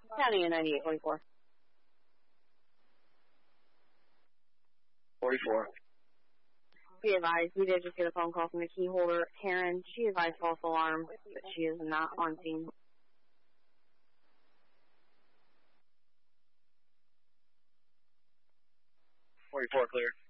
County in 9844. 44. Be advised, we did just get a phone call from the key holder, Karen. She advised false alarm, but she is not on scene. 44 clear.